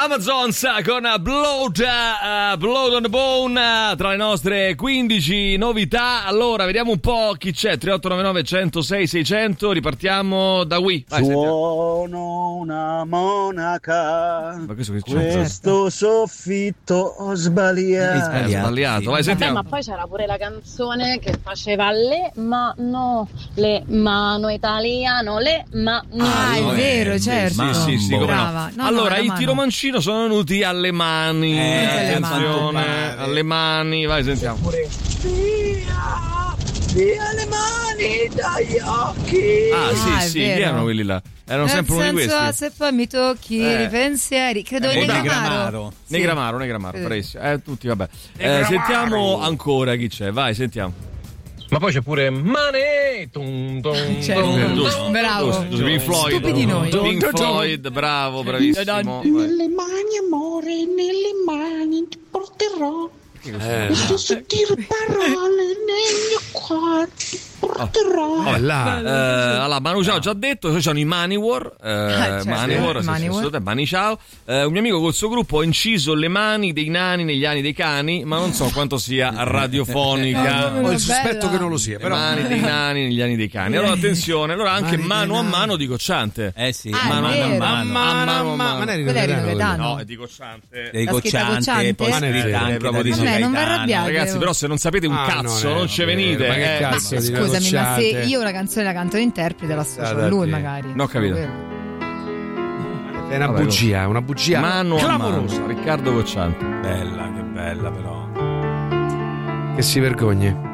Amazons con Blood on the Bone tra le nostre 15 novità. Allora, vediamo un po' chi c'è. 3899 106 600. Ripartiamo da Wii. Suono una monaca. Ma questo soffitto ho sbagliato. È sbagliato. Vai, sentiamo. Ma poi c'era pure la canzone che faceva le mano italiano, le mano. È vero, certo. Sì, come brava. no. Allora, i tiro mancino sono venuti alle mani. Attenzione, alle mani. Vai, sentiamo. Via le mani dagli occhi. Sì, chi erano quelli là? Erano sempre uno di questi. Se poi mi tocchi i pensieri, credo Negramaro, bravissimo. Tutti, vabbè. Sentiamo ancora chi c'è. Vai, sentiamo. Ma poi c'è pure Mane. Bravo. Pink Floyd. Stupidi noi. Pink Floyd, bravo, bravissimo. Nelle mani, amore, nelle mani ti porterò. Questo sottile parole nel mio cuore ti porterò. Allora, Manu Ciao già detto, poi sono i Maniwar. Mani Ciao. Un mio amico col suo gruppo ha inciso le mani dei nani negli anni dei cani, ma non so quanto sia radiofonica. Ho il sospetto che non lo sia, però. Le mani dei nani negli anni dei cani. Allora attenzione, allora anche mano a mano di Cocciante. Sì. Mano a mano. Ma no, è di Cocciante. Di Cocciante, poi scritta anche proprio di non mi arrabbiate. Ragazzi, però se non sapete un cazzo, non ci venite. Ma che cazzo di scusami, ma se io la canzone la canto l'interprete, la associo a lui magari. Non ho capito. È una bugia, mano clamorosa. A mano. Riccardo Cocciante. Bella, che bella però. Che si vergogni.